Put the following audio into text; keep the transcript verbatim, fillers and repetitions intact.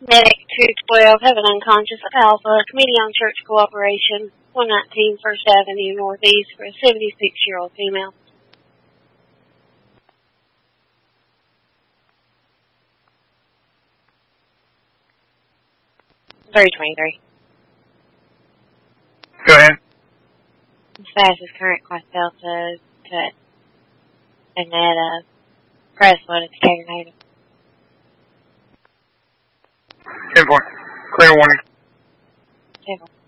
Medic two twelve, have an unconscious Alpha, Committee on Church Cooperation, one nineteen First Avenue Northeast for a seventy-six-year-old female. three twenty-three. Go ahead. Fastest current class Delta to and that uh Crestwood it's stagnated. ten four. Clear warning. ten four.